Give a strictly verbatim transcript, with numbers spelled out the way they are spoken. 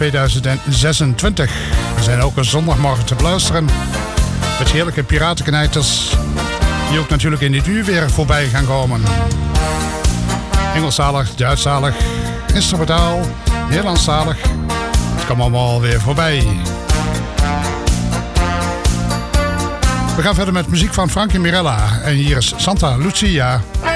tweeduizend zesentwintig. We zijn ook een zondagmorgen te beluisteren met heerlijke piratenknijters die ook natuurlijk in dit uur weer voorbij gaan komen. Engelstalig, Duitsstalig, instrumentaal, Nederlandstalig. Het komt allemaal weer voorbij. We gaan verder met muziek van Frankie Mirella. En hier is Santa Lucia.